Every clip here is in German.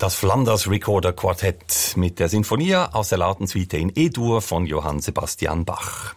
Das Flanders Recorder Quartett mit der Sinfonia aus der Lautensuite in E-Dur von Johann Sebastian Bach.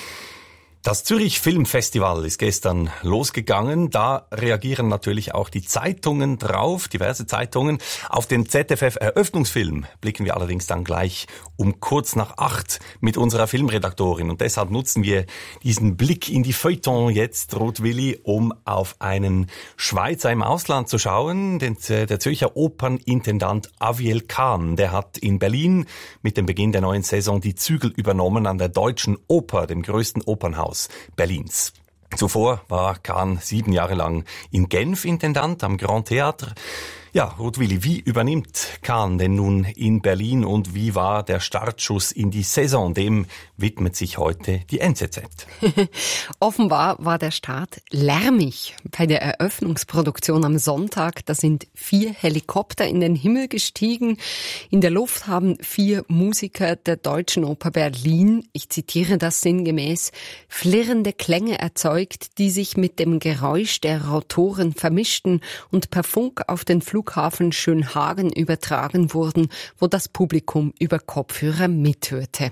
Das Zürich Filmfestival ist gestern losgegangen. Da reagieren natürlich auch die Zeitungen drauf, diverse Zeitungen. Auf den ZFF-Eröffnungsfilm blicken wir allerdings dann gleich um kurz nach 8 mit unserer Filmredaktorin. Und deshalb nutzen wir diesen Blick in die Feuilleton jetzt, Ruth-Willi, um auf einen Schweizer im Ausland zu schauen. Der Zürcher Opernintendant Aviel Kahn, der hat in Berlin mit dem Beginn der neuen Saison die Zügel übernommen an der Deutschen Oper, dem größten Opernhaus Berlins. Zuvor war Kahn 7 Jahre lang in Genf Intendant am Grand Theatre. Ja, Ruth-Willi, wie übernimmt Kahn denn nun in Berlin und wie war der Startschuss in die Saison? Dem widmet sich heute die NZZ. Offenbar war der Start lärmig. Bei der Eröffnungsproduktion am Sonntag, da sind 4 Helikopter in den Himmel gestiegen. In der Luft haben 4 Musiker der Deutschen Oper Berlin, ich zitiere das sinngemäß, flirrende Klänge erzeugt, die sich mit dem Geräusch der Rotoren vermischten und per Funk auf den Flughafen Schönhagen übertragen wurden, wo das Publikum über Kopfhörer mithörte.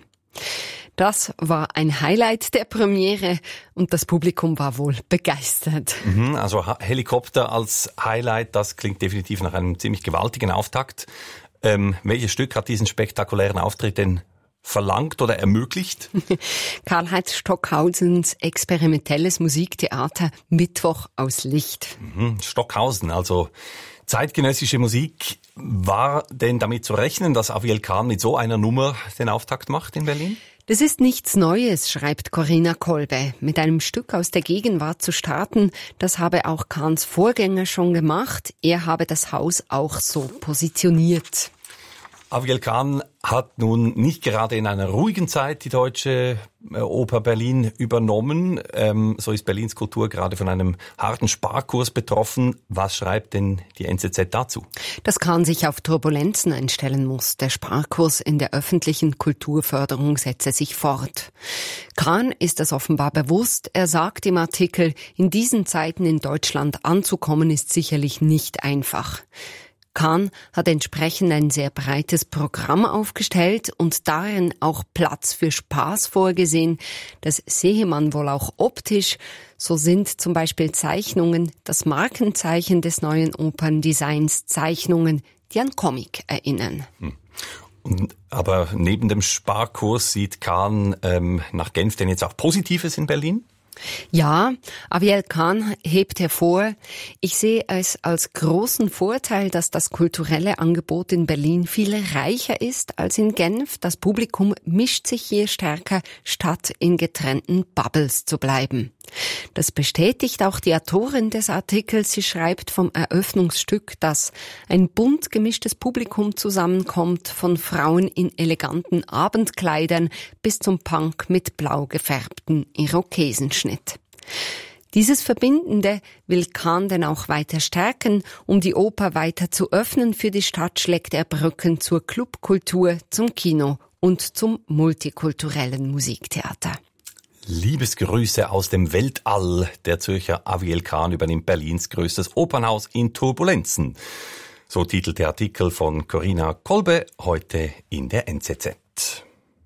Das war ein Highlight der Premiere und das Publikum war wohl begeistert. Also Helikopter als Highlight, das klingt definitiv nach einem ziemlich gewaltigen Auftakt. Welches Stück hat diesen spektakulären Auftritt denn verlangt oder ermöglicht? Karl-Heinz Stockhausens experimentelles Musiktheater Mittwoch aus Licht. Stockhausen, also zeitgenössische Musik. War denn damit zu rechnen, dass Aviel Kahn mit so einer Nummer den Auftakt macht in Berlin? Das ist nichts Neues, schreibt Corinna Kolbe. Mit einem Stück aus der Gegenwart zu starten, das habe auch Kahns Vorgänger schon gemacht. Er habe das Haus auch so positioniert. Aviel Kahn hat nun nicht gerade in einer ruhigen Zeit die Deutsche Oper Berlin übernommen. So ist Berlins Kultur gerade von einem harten Sparkurs betroffen. Was schreibt denn die NZZ dazu? Dass Kahn sich auf Turbulenzen einstellen muss. Der Sparkurs in der öffentlichen Kulturförderung setze sich fort. Kahn ist das offenbar bewusst. Er sagt im Artikel, in diesen Zeiten in Deutschland anzukommen ist sicherlich nicht einfach. Kahn hat entsprechend ein sehr breites Programm aufgestellt und darin auch Platz für Spaß vorgesehen. Das sehe man wohl auch optisch. So sind zum Beispiel Zeichnungen das Markenzeichen des neuen Operndesigns, Zeichnungen, die an Comic erinnern. Aber neben dem Sparkurs sieht Kahn nach Genf denn jetzt auch Positives in Berlin? Ja, Aviel Kahn hebt hervor, ich sehe es als großen Vorteil, dass das kulturelle Angebot in Berlin viel reicher ist als in Genf. Das Publikum mischt sich hier stärker, statt in getrennten Bubbles zu bleiben. Das bestätigt auch die Autorin des Artikels. Sie schreibt vom Eröffnungsstück, dass ein bunt gemischtes Publikum zusammenkommt, von Frauen in eleganten Abendkleidern bis zum Punk mit blau gefärbten Irokesenschnitt. Dieses Verbindende will Kahn denn auch weiter stärken. Um die Oper weiter zu öffnen für die Stadt, schlägt er Brücken zur Clubkultur, zum Kino und zum multikulturellen Musiktheater. Liebesgrüße aus dem Weltall. Der Zürcher Aviel Kahn übernimmt Berlins größtes Opernhaus in Turbulenzen. So titelt der Artikel von Corinna Kolbe heute in der NZZ.